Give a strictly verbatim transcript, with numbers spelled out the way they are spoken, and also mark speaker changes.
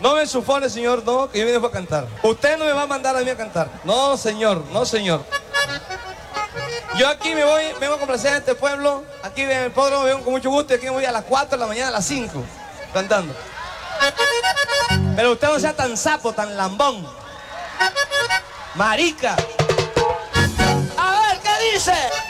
Speaker 1: No me sufone, señor, no, que yo vine a cantar. Usted no me va a mandar a mí a cantar. No, señor, no, señor. Yo aquí me voy, vengo a complacer a este pueblo. Aquí en el podro vengo con mucho gusto y aquí me voy a las cuatro de la mañana, a las cinco, cantando. Pero usted no sea tan sapo, tan lambón. Marica. A ver, ¿qué dice?